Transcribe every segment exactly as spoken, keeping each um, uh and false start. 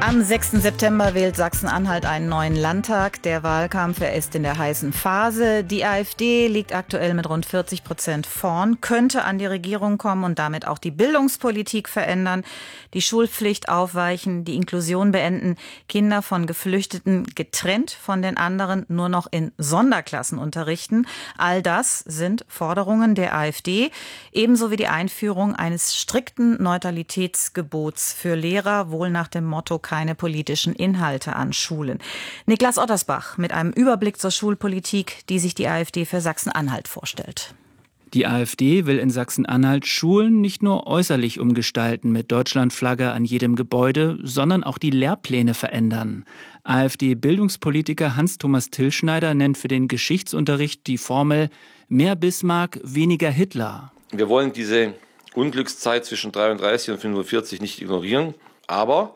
Am sechsten September wählt Sachsen-Anhalt einen neuen Landtag. Der Wahlkampf er ist in der heißen Phase. Die AfD liegt aktuell mit rund vierzig Prozent vorn, könnte an die Regierung kommen und damit auch die Bildungspolitik verändern, die Schulpflicht aufweichen, die Inklusion beenden, Kinder von Geflüchteten getrennt von den anderen nur noch in Sonderklassen unterrichten. All das sind Forderungen der AfD, ebenso wie die Einführung eines strikten Neutralitätsgebots für Lehrer, wohl nach dem Motto keine politischen Inhalte an Schulen. Niklas Ottersbach mit einem Überblick zur Schulpolitik, die sich die AfD für Sachsen-Anhalt vorstellt. Die AfD will in Sachsen-Anhalt Schulen nicht nur äußerlich umgestalten mit Deutschlandflagge an jedem Gebäude, sondern auch die Lehrpläne verändern. AfD-Bildungspolitiker Hans-Thomas Tilschneider nennt für den Geschichtsunterricht die Formel mehr Bismarck, weniger Hitler. Wir wollen diese Unglückszeit zwischen dreiunddreißig und fünfundvierzig nicht ignorieren, aber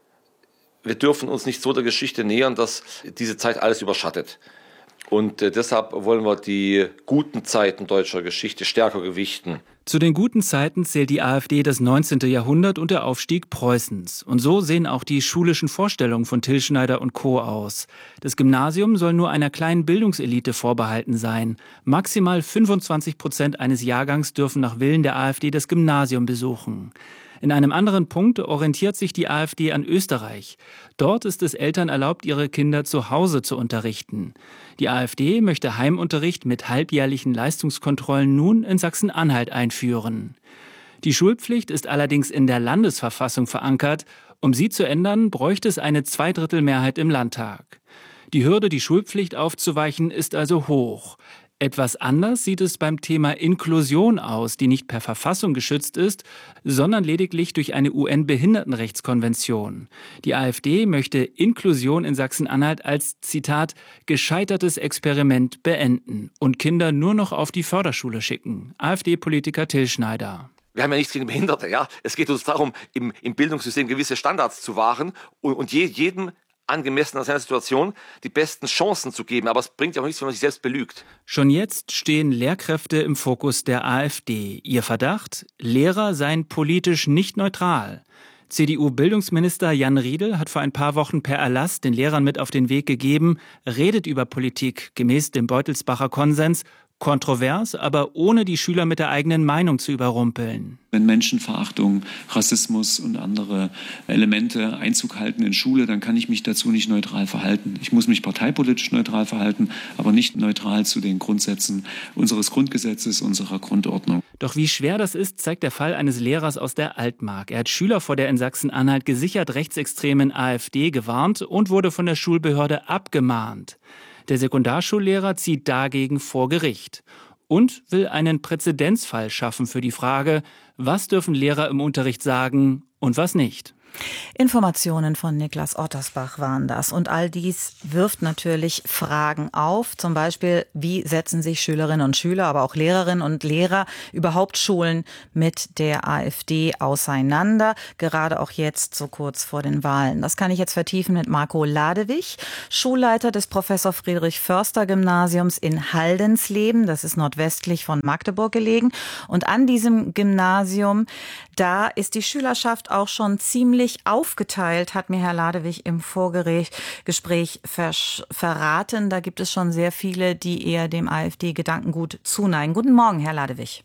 wir dürfen uns nicht so der Geschichte nähern, dass diese Zeit alles überschattet. Und äh, deshalb wollen wir die guten Zeiten deutscher Geschichte stärker gewichten. Zu den guten Zeiten zählt die AfD das neunzehnte Jahrhundert und der Aufstieg Preußens. Und so sehen auch die schulischen Vorstellungen von Tilschneider und Co. aus. Das Gymnasium soll nur einer kleinen Bildungselite vorbehalten sein. Maximal fünfundzwanzig Prozent eines Jahrgangs dürfen nach Willen der AfD das Gymnasium besuchen. In einem anderen Punkt orientiert sich die AfD an Österreich. Dort ist es Eltern erlaubt, ihre Kinder zu Hause zu unterrichten. Die AfD möchte Heimunterricht mit halbjährlichen Leistungskontrollen nun in Sachsen-Anhalt einführen. Die Schulpflicht ist allerdings in der Landesverfassung verankert. Um sie zu ändern, bräuchte es eine Zweidrittelmehrheit im Landtag. Die Hürde, die Schulpflicht aufzuweichen, ist also hoch. Etwas anders sieht es beim Thema Inklusion aus, die nicht per Verfassung geschützt ist, sondern lediglich durch eine U N-Behindertenrechtskonvention. Die AfD möchte Inklusion in Sachsen-Anhalt als, Zitat, gescheitertes Experiment beenden und Kinder nur noch auf die Förderschule schicken. AfD-Politiker Tilschneider. Wir haben ja nichts gegen Behinderte, ja. Es geht uns darum, im, im Bildungssystem gewisse Standards zu wahren und, und je, jedem angemessen an seiner Situation die besten Chancen zu geben. Aber es bringt ja auch nichts, wenn man sich selbst belügt. Schon jetzt stehen Lehrkräfte im Fokus der AfD. Ihr Verdacht? Lehrer seien politisch nicht neutral. C D U-Bildungsminister Jan Riedel hat vor ein paar Wochen per Erlass den Lehrern mit auf den Weg gegeben, redet über Politik gemäß dem Beutelsbacher Konsens, kontrovers, aber ohne die Schüler mit der eigenen Meinung zu überrumpeln. Wenn Menschenverachtung, Rassismus und andere Elemente Einzug halten in Schule, dann kann ich mich dazu nicht neutral verhalten. Ich muss mich parteipolitisch neutral verhalten, aber nicht neutral zu den Grundsätzen unseres Grundgesetzes, unserer Grundordnung. Doch wie schwer das ist, zeigt der Fall eines Lehrers aus der Altmark. Er hat Schüler vor der in Sachsen-Anhalt gesichert rechtsextremen AfD gewarnt und wurde von der Schulbehörde abgemahnt. Der Sekundarschullehrer zieht dagegen vor Gericht und will einen Präzedenzfall schaffen für die Frage, was dürfen Lehrer im Unterricht sagen und was nicht. Informationen von Niklas Ottersbach waren das. Und all dies wirft natürlich Fragen auf. Zum Beispiel, wie setzen sich Schülerinnen und Schüler, aber auch Lehrerinnen und Lehrer, überhaupt Schulen mit der AfD auseinander? Gerade auch jetzt, so kurz vor den Wahlen. Das kann ich jetzt vertiefen mit Marco Ladewig, Schulleiter des Professor Friedrich Förster Gymnasiums in Haldensleben. Das ist nordwestlich von Magdeburg gelegen. Und an diesem Gymnasium, da ist die Schülerschaft auch schon ziemlich aufgeteilt, hat mir Herr Ladewig im Vorgespräch verraten. Da gibt es schon sehr viele, die eher dem AfD-Gedankengut zuneigen. Guten Morgen, Herr Ladewig.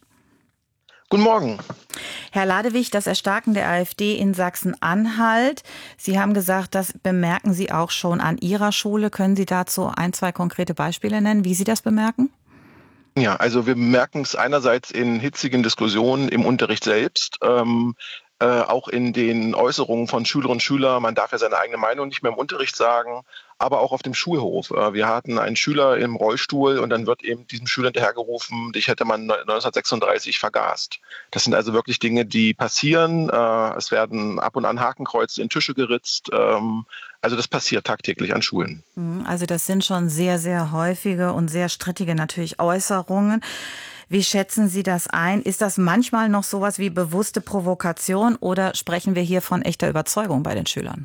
Guten Morgen. Herr Ladewig, das Erstarken der AfD in Sachsen-Anhalt. Sie haben gesagt, das bemerken Sie auch schon an Ihrer Schule. Können Sie dazu ein, zwei konkrete Beispiele nennen, wie Sie das bemerken? Ja, also wir bemerken es einerseits in hitzigen Diskussionen im Unterricht selbst, ähm, Äh, auch in den Äußerungen von Schülerinnen und Schülern. Man darf ja seine eigene Meinung nicht mehr im Unterricht sagen, aber auch auf dem Schulhof. Äh, wir hatten einen Schüler im Rollstuhl und dann wird eben diesem Schüler hinterhergerufen, dich hätte man neunzehnhundertsechsunddreißig vergast. Das sind also wirklich Dinge, die passieren. Äh, es werden ab und an Hakenkreuze in Tische geritzt. Ähm, also das passiert tagtäglich an Schulen. Also das sind schon sehr, sehr häufige und sehr strittige natürlich Äußerungen. Wie schätzen Sie das ein? Ist das manchmal noch sowas wie bewusste Provokation oder sprechen wir hier von echter Überzeugung bei den Schülern?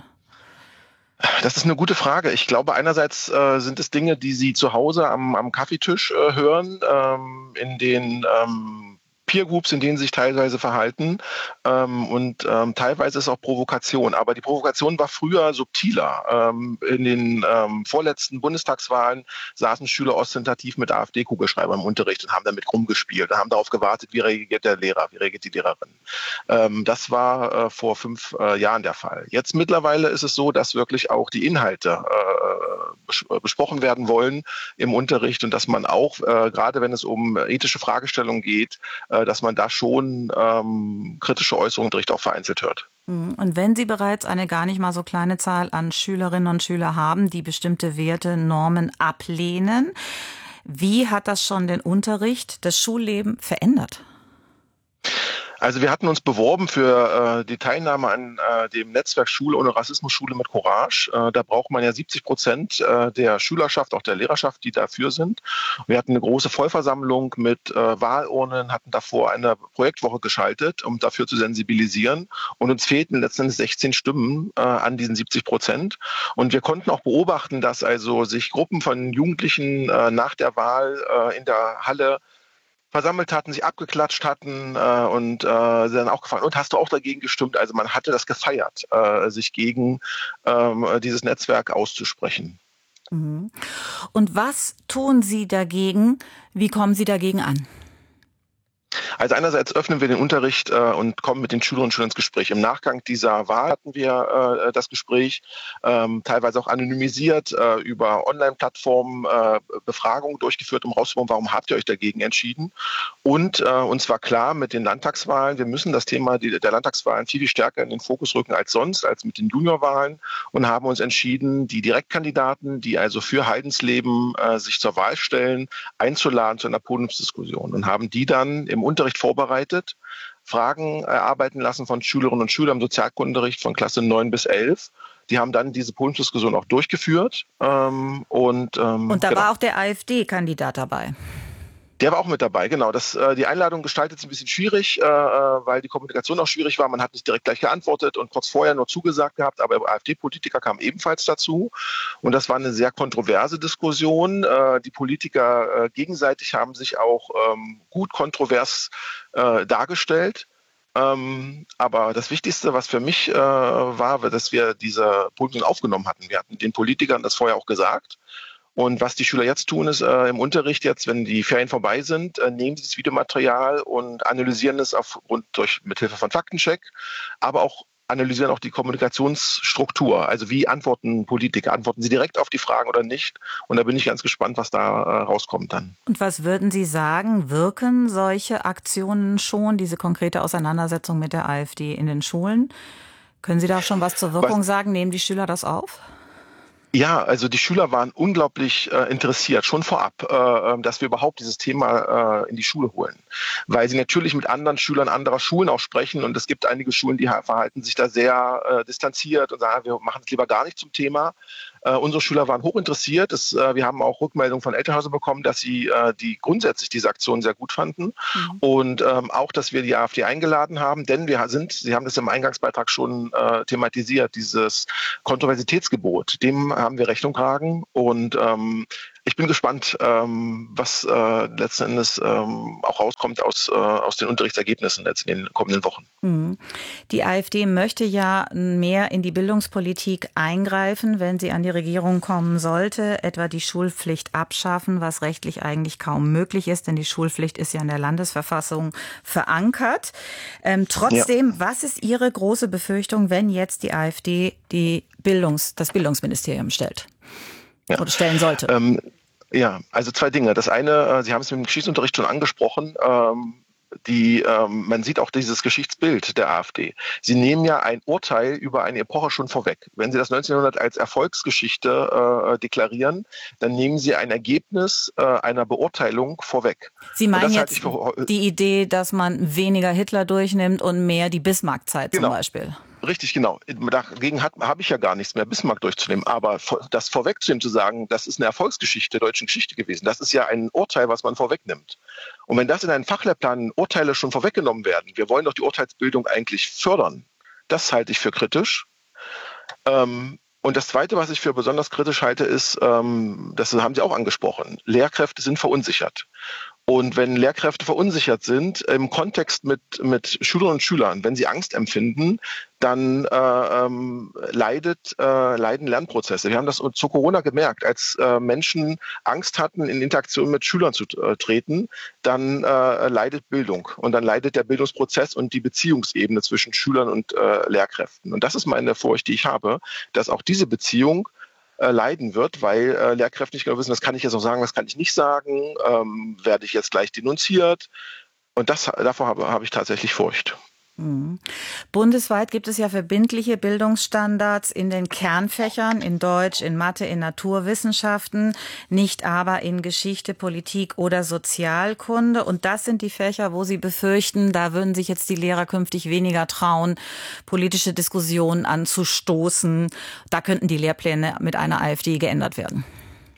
Das ist eine gute Frage. Ich glaube, einerseits äh, sind es Dinge, die Sie zu Hause am, am Kaffeetisch äh, hören, ähm, in den ähm, Peer-Groups, in denen sie sich teilweise verhalten ähm, und ähm, teilweise ist es auch Provokation. Aber die Provokation war früher subtiler. Ähm, in den ähm, vorletzten Bundestagswahlen saßen Schüler ostentativ mit AfD-Kugelschreibern im Unterricht und haben damit rumgespielt und haben darauf gewartet, wie reagiert der Lehrer, wie reagiert die Lehrerin. Ähm, das war äh, vor fünf äh, Jahren der Fall. Jetzt mittlerweile ist es so, dass wirklich auch die Inhalte äh, bes- besprochen werden wollen im Unterricht und dass man auch, äh, gerade wenn es um ethische Fragestellungen geht, dass man da schon ähm, kritische Äußerungen direkt auch vereinzelt hört. Und wenn Sie bereits eine gar nicht mal so kleine Zahl an Schülerinnen und Schülern haben, die bestimmte Werte, Normen ablehnen, wie hat das schon den Unterricht, das Schulleben verändert? Also wir hatten uns beworben für äh, die Teilnahme an äh, dem Netzwerk Schule ohne Rassismus, Schule mit Courage. Äh, da braucht man ja siebzig Prozent äh, der Schülerschaft, auch der Lehrerschaft, die dafür sind. Wir hatten eine große Vollversammlung mit äh, Wahlurnen, hatten davor eine Projektwoche geschaltet, um dafür zu sensibilisieren. Und uns fehlten letztendlich sechzehn Stimmen äh, an diesen siebzig Prozent. Und wir konnten auch beobachten, dass also sich Gruppen von Jugendlichen äh, nach der Wahl äh, in der Halle versammelt hatten, sich abgeklatscht hatten äh, und äh, dann auch gefragt, und hast du auch dagegen gestimmt? Also man hatte das gefeiert, äh, sich gegen ähm, dieses Netzwerk auszusprechen. Mhm. Und was tun Sie dagegen? Wie kommen Sie dagegen an? Also einerseits öffnen wir den Unterricht äh, und kommen mit den Schülerinnen und Schülern ins Gespräch. Im Nachgang dieser Wahl hatten wir äh, das Gespräch, ähm, teilweise auch anonymisiert, äh, über Online-Plattformen äh, Befragungen durchgeführt, um rauszufinden, warum habt ihr euch dagegen entschieden. Und äh, uns war klar mit den Landtagswahlen, wir müssen das Thema die, der Landtagswahlen viel, viel stärker in den Fokus rücken als sonst, als mit den Juniorwahlen und haben uns entschieden, die Direktkandidaten, die also für Heidensleben äh, sich zur Wahl stellen, einzuladen zu einer Podiumsdiskussion und haben die dann im Unterricht vorbereitet, Fragen erarbeiten lassen von Schülerinnen und Schülern im Sozialkundeunterricht von Klasse neun bis elf. Die haben dann diese Podiumsdiskussion auch durchgeführt. Ähm, und ähm, und da genau. war auch der AfD-Kandidat dabei. Der war auch mit dabei, genau. Das, äh, die Einladung gestaltet sich ein bisschen schwierig, äh, weil die Kommunikation auch schwierig war. Man hat nicht direkt gleich geantwortet und kurz vorher nur zugesagt gehabt, aber AfD-Politiker kamen ebenfalls dazu. Und das war eine sehr kontroverse Diskussion. Äh, die Politiker äh, gegenseitig haben sich auch ähm, gut kontrovers äh, dargestellt. Ähm, aber das Wichtigste, was für mich äh, war, war, dass wir diese Podium aufgenommen hatten. Wir hatten den Politikern das vorher auch gesagt. Und was die Schüler jetzt tun, ist äh, im Unterricht jetzt, wenn die Ferien vorbei sind, äh, nehmen sie das Videomaterial und analysieren es aufgrund durch mithilfe von Faktencheck, aber auch analysieren auch die Kommunikationsstruktur. Also wie antworten Politiker? Antworten sie direkt auf die Fragen oder nicht? Und da bin ich ganz gespannt, was da äh, rauskommt dann. Und was würden Sie sagen, wirken solche Aktionen schon, diese konkrete Auseinandersetzung mit der AfD in den Schulen? Können Sie da schon was zur Wirkung was? sagen? Nehmen die Schüler das auf? Ja, also die Schüler waren unglaublich äh, interessiert, schon vorab, äh, dass wir überhaupt dieses Thema äh, in die Schule holen. Weil sie natürlich mit anderen Schülern anderer Schulen auch sprechen und es gibt einige Schulen, die verhalten sich da sehr äh, distanziert und sagen, wir machen es lieber gar nicht zum Thema. Äh, unsere Schüler waren hochinteressiert. Es, äh, wir haben auch Rückmeldungen von Elternhäusern bekommen, dass sie äh, die grundsätzlich diese Aktion sehr gut fanden mhm. und ähm, auch, dass wir die AfD eingeladen haben, denn wir sind, Sie haben das im Eingangsbeitrag schon äh, thematisiert, dieses Kontroversitätsgebot, dem haben wir Rechnung tragen und ähm, ich bin gespannt, ähm, was äh, letzten Endes ähm, auch rauskommt aus, äh, aus den Unterrichtsergebnissen jetzt in den kommenden Wochen. Die AfD möchte ja mehr in die Bildungspolitik eingreifen, wenn sie an die Regierung kommen sollte, etwa die Schulpflicht abschaffen, was rechtlich eigentlich kaum möglich ist, denn die Schulpflicht ist ja in der Landesverfassung verankert. Ähm, trotzdem, ja. Was ist Ihre große Befürchtung, wenn jetzt die AfD die Bildungs-, das Bildungsministerium stellt? Ja. Oder stellen sollte? Ähm, ja, also zwei Dinge. Das eine, Sie haben es mit dem Geschichtsunterricht schon angesprochen, ähm, die, ähm, man sieht auch dieses Geschichtsbild der AfD. Sie nehmen ja ein Urteil über eine Epoche schon vorweg. Wenn Sie das neunzehnhundert als Erfolgsgeschichte äh, deklarieren, dann nehmen Sie ein Ergebnis äh, einer Beurteilung vorweg. Sie meinen jetzt für, die Idee, dass man weniger Hitler durchnimmt und mehr die Bismarck-Zeit genau. zum Beispiel? Richtig, genau. Dagegen habe ich ja gar nichts mehr, Bismarck durchzunehmen. Aber das vorwegzunehmen, zu sagen, das ist eine Erfolgsgeschichte der deutschen Geschichte gewesen, das ist ja ein Urteil, was man vorwegnimmt. Und wenn das in einen Fachlehrplan Urteile schon vorweggenommen werden, wir wollen doch die Urteilsbildung eigentlich fördern, das halte ich für kritisch. Ähm, und das Zweite, was ich für besonders kritisch halte, ist, ähm, das haben Sie auch angesprochen, Lehrkräfte sind verunsichert. Und wenn Lehrkräfte verunsichert sind, im Kontext mit, mit Schülerinnen und Schülern, wenn sie Angst empfinden, dann äh, ähm, leidet, äh, leiden Lernprozesse. Wir haben das zu Corona gemerkt, als äh, Menschen Angst hatten, in Interaktion mit Schülern zu äh, treten, dann äh, leidet Bildung und dann leidet der Bildungsprozess und die Beziehungsebene zwischen Schülern und äh, Lehrkräften. Und das ist meine Furcht, die ich habe, dass auch diese Beziehung äh, leiden wird, weil äh, Lehrkräfte nicht genau wissen, was kann ich jetzt noch sagen, was kann ich nicht sagen, ähm, werde ich jetzt gleich denunziert. Und das, davor habe, habe ich tatsächlich Furcht. Mhm. Bundesweit gibt es ja verbindliche Bildungsstandards in den Kernfächern, in Deutsch, in Mathe, in Naturwissenschaften, nicht aber in Geschichte, Politik oder Sozialkunde. Und das sind die Fächer, wo Sie befürchten, da würden sich jetzt die Lehrer künftig weniger trauen, politische Diskussionen anzustoßen. Da könnten die Lehrpläne mit einer AfD geändert werden.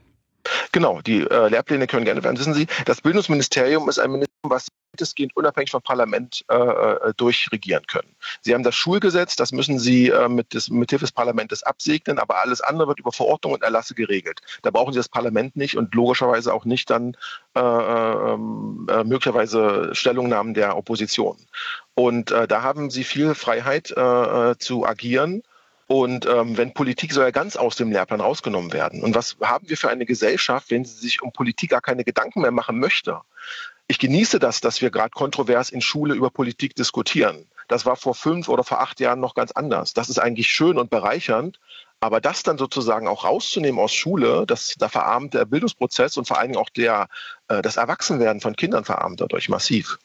Genau, die äh, Lehrpläne können geändert werden. Wissen Sie, das Bildungsministerium ist ein Ministerium, was weitestgehend unabhängig vom Parlament äh, durchregieren können. Sie haben das Schulgesetz, das müssen Sie äh, mit, des, mit Hilfe des Parlaments absegnen, aber alles andere wird über Verordnung und Erlasse geregelt. Da brauchen Sie das Parlament nicht und logischerweise auch nicht dann äh, äh, möglicherweise Stellungnahmen der Opposition. Und äh, da haben Sie viel Freiheit äh, zu agieren. Und ähm, wenn Politik soll ja ganz aus dem Lehrplan rausgenommen werden. Und was haben wir für eine Gesellschaft, wenn sie sich um Politik gar keine Gedanken mehr machen möchte? Ich genieße das, dass wir gerade kontrovers in Schule über Politik diskutieren. Das war vor fünf oder vor acht Jahren noch ganz anders. Das ist eigentlich schön und bereichernd. Aber das dann sozusagen auch rauszunehmen aus Schule, das, da verarmt der Bildungsprozess und vor allen Dingen auch der, äh, das Erwachsenwerden von Kindern verarmt dadurch massiv.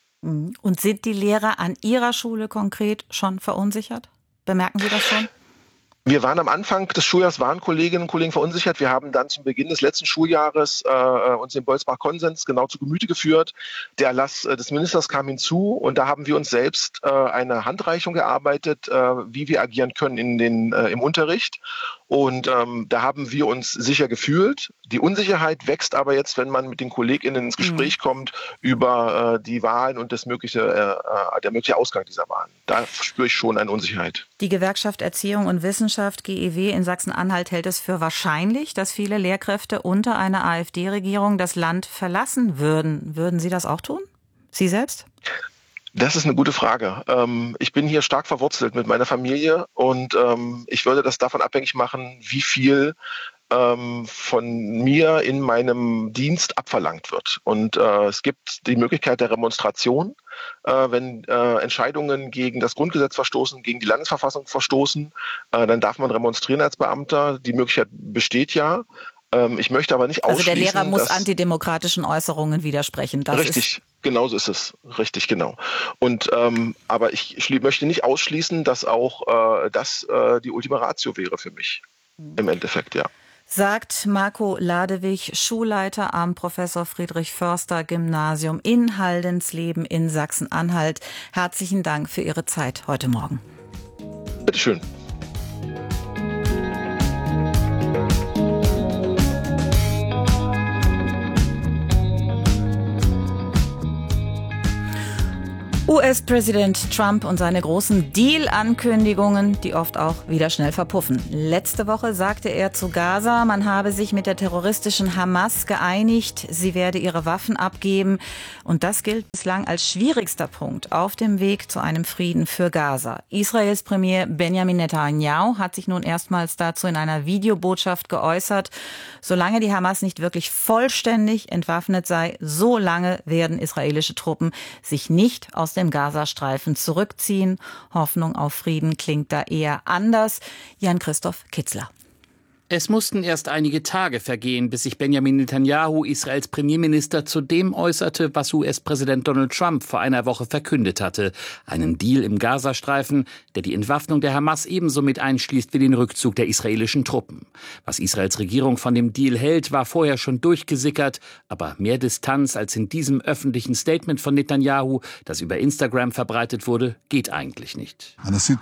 Und sind die Lehrer an Ihrer Schule konkret schon verunsichert? Bemerken Sie das schon? Wir waren am Anfang des Schuljahres, waren Kolleginnen und Kollegen verunsichert. Wir haben dann zum Beginn des letzten Schuljahres äh, uns den Bolzbach-Konsens genau zu Gemüte geführt. Der Erlass äh, des Ministers kam hinzu und da haben wir uns selbst äh, eine Handreichung gearbeitet, äh, wie wir agieren können in den, äh, im Unterricht. Und ähm, da haben wir uns sicher gefühlt. Die Unsicherheit wächst aber jetzt, wenn man mit den KollegInnen ins Gespräch mhm. kommt über äh, die Wahlen und das mögliche, äh, der mögliche Ausgang dieser Wahlen. Da spüre ich schon eine Unsicherheit. Die Gewerkschaft Erziehung und Wissenschaft, G E W in Sachsen-Anhalt, hält es für wahrscheinlich, dass viele Lehrkräfte unter einer AfD-Regierung das Land verlassen würden. Würden Sie das auch tun? Sie selbst? Das ist eine gute Frage. Ähm, ich bin hier stark verwurzelt mit meiner Familie und ähm, ich würde das davon abhängig machen, wie viel ähm, von mir in meinem Dienst abverlangt wird. Und äh, es gibt die Möglichkeit der Remonstration, äh, wenn äh, Entscheidungen gegen das Grundgesetz verstoßen, gegen die Landesverfassung verstoßen, äh, dann darf man remonstrieren als Beamter. Die Möglichkeit besteht ja. Ähm, ich möchte aber nicht ausschließen, also der Lehrer muss dass antidemokratischen Äußerungen widersprechen. Das richtig. Ist Genauso ist es, richtig, genau. Und ähm, aber ich möchte nicht ausschließen, dass auch äh, das äh, die Ultima Ratio wäre für mich, im Endeffekt, ja. Sagt Marco Ladewig, Schulleiter am Professor Friedrich Förster Gymnasium in Haldensleben in Sachsen-Anhalt. Herzlichen Dank für Ihre Zeit heute Morgen. Bitte schön. U S-Präsident Trump und seine großen Deal-Ankündigungen, die oft auch wieder schnell verpuffen. Letzte Woche sagte er zu Gaza, man habe sich mit der terroristischen Hamas geeinigt, sie werde ihre Waffen abgeben. Und das gilt bislang als schwierigster Punkt auf dem Weg zu einem Frieden für Gaza. Israels Premier Benjamin Netanyahu hat sich nun erstmals dazu in einer Videobotschaft geäußert. Solange die Hamas nicht wirklich vollständig entwaffnet sei, so lange werden israelische Truppen sich nicht aus dem Gazastreifen zurückziehen. Hoffnung auf Frieden klingt da eher anders. Jan-Christoph Kitzler. Es mussten erst einige Tage vergehen, bis sich Benjamin Netanyahu, Israels Premierminister, zu dem äußerte, was U S-Präsident Donald Trump vor einer Woche verkündet hatte. Einen Deal im Gazastreifen, der die Entwaffnung der Hamas ebenso mit einschließt wie den Rückzug der israelischen Truppen. Was Israels Regierung von dem Deal hält, war vorher schon durchgesickert. Aber mehr Distanz als in diesem öffentlichen Statement von Netanyahu, das über Instagram verbreitet wurde, geht eigentlich nicht.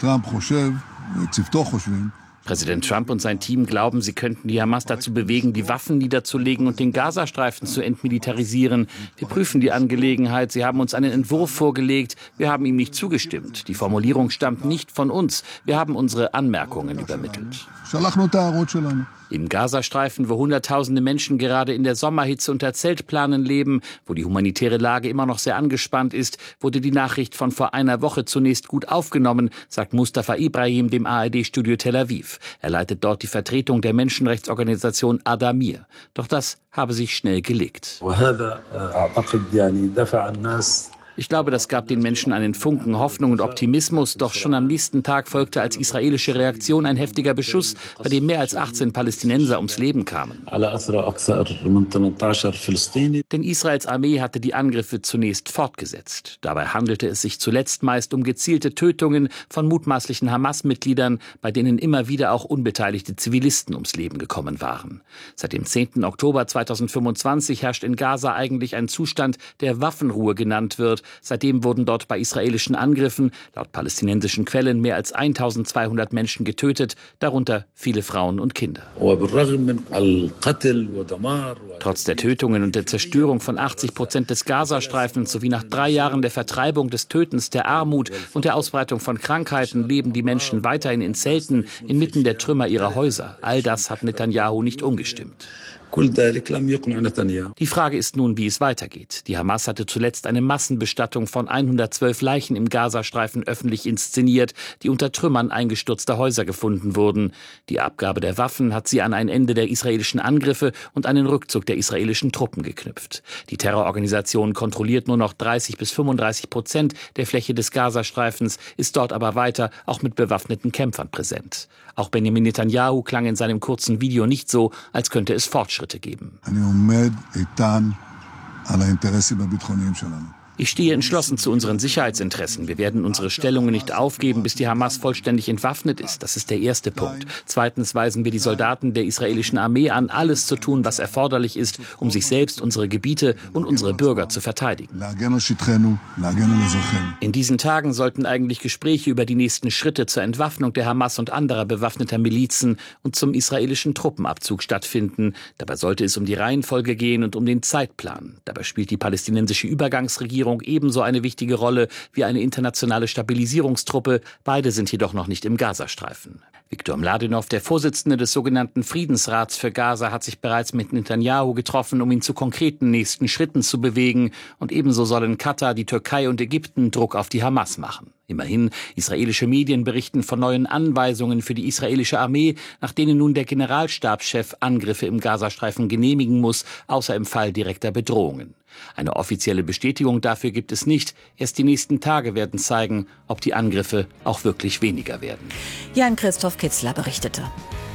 Präsident Trump und sein Team glauben, sie könnten die Hamas dazu bewegen, die Waffen niederzulegen und den Gazastreifen zu entmilitarisieren. Wir prüfen die Angelegenheit. Sie haben uns einen Entwurf vorgelegt. Wir haben ihm nicht zugestimmt. Die Formulierung stammt nicht von uns. Wir haben unsere Anmerkungen übermittelt. Im Gazastreifen, wo Hunderttausende Menschen gerade in der Sommerhitze unter Zeltplanen leben, wo die humanitäre Lage immer noch sehr angespannt ist, wurde die Nachricht von vor einer Woche zunächst gut aufgenommen, sagt Mustafa Ibrahim dem A R D-Studio Tel Aviv. Er leitet dort die Vertretung der Menschenrechtsorganisation Adamir. Doch das habe sich schnell gelegt. Ich glaube, das gab den Menschen einen Funken Hoffnung und Optimismus. Doch schon am nächsten Tag folgte als israelische Reaktion ein heftiger Beschuss, bei dem mehr als achtzehn Palästinenser ums Leben kamen. Denn Israels Armee hatte die Angriffe zunächst fortgesetzt. Dabei handelte es sich zuletzt meist um gezielte Tötungen von mutmaßlichen Hamas-Mitgliedern, bei denen immer wieder auch unbeteiligte Zivilisten ums Leben gekommen waren. Seit dem zehnten Oktober zweitausendfünfundzwanzig herrscht in Gaza eigentlich ein Zustand, der Waffenruhe genannt wird. Seitdem wurden dort bei israelischen Angriffen, laut palästinensischen Quellen, mehr als eintausendzweihundert Menschen getötet, darunter viele Frauen und Kinder. Trotz der Tötungen und der Zerstörung von achtzig Prozent des Gazastreifens sowie nach drei Jahren der Vertreibung, des Tötens, der Armut und der Ausbreitung von Krankheiten leben die Menschen weiterhin in Zelten inmitten der Trümmer ihrer Häuser. All das hat Netanyahu nicht umgestimmt. Die Frage ist nun, wie es weitergeht. Die Hamas hatte zuletzt eine Massenbestattung von hundertzwölf Leichen im Gazastreifen öffentlich inszeniert, die unter Trümmern eingestürzter Häuser gefunden wurden. Die Abgabe der Waffen hat sie an ein Ende der israelischen Angriffe und einen Rückzug der israelischen Truppen geknüpft. Die Terrororganisation kontrolliert nur noch dreißig bis fünfunddreißig Prozent der Fläche des Gazastreifens, ist dort aber weiter auch mit bewaffneten Kämpfern präsent. Auch Benjamin Netanyahu klang in seinem kurzen Video nicht so, als könnte es Fortschritte geben. Ich stehe entschlossen zu unseren Sicherheitsinteressen. Wir werden unsere Stellungen nicht aufgeben, bis die Hamas vollständig entwaffnet ist. Das ist der erste Punkt. Zweitens weisen wir die Soldaten der israelischen Armee an, alles zu tun, was erforderlich ist, um sich selbst, unsere Gebiete und unsere Bürger zu verteidigen. In diesen Tagen sollten eigentlich Gespräche über die nächsten Schritte zur Entwaffnung der Hamas und anderer bewaffneter Milizen und zum israelischen Truppenabzug stattfinden. Dabei sollte es um die Reihenfolge gehen und um den Zeitplan. Dabei spielt die palästinensische Übergangsregierung ebenso eine wichtige Rolle wie eine internationale Stabilisierungstruppe. Beide sind jedoch noch nicht im Gazastreifen. Viktor Mladenov, der Vorsitzende des sogenannten Friedensrats für Gaza, hat sich bereits mit Netanyahu getroffen, um ihn zu konkreten nächsten Schritten zu bewegen. Und ebenso sollen Katar, die Türkei und Ägypten Druck auf die Hamas machen. Immerhin, israelische Medien berichten von neuen Anweisungen für die israelische Armee, nach denen nun der Generalstabschef Angriffe im Gazastreifen genehmigen muss, außer im Fall direkter Bedrohungen. Eine offizielle Bestätigung dafür gibt es nicht. Erst die nächsten Tage werden zeigen, ob die Angriffe auch wirklich weniger werden. Jan-Christoph Kitzler berichtete.